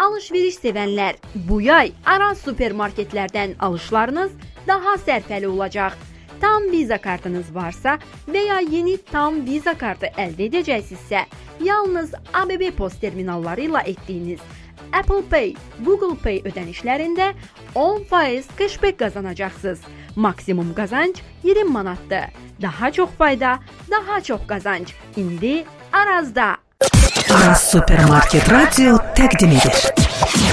Alışveriş sevənlər, bu yay Araz supermarketlərdən alışlarınız daha sərfəli olacaq. Tam Visa kartınız varsa veya yeni tam Visa kartı əldə edəcəksinizsə, yalnız ABB post terminalları ilə etdiyiniz Apple Pay, Google Pay ödənişlərində 10% cashback qazanacaqsınız. Maksimum qazanc 20 manatdır. Daha çox fayda, daha çox qazanc. İndi Arazda. Araz Supermarket Radio təqdim edir.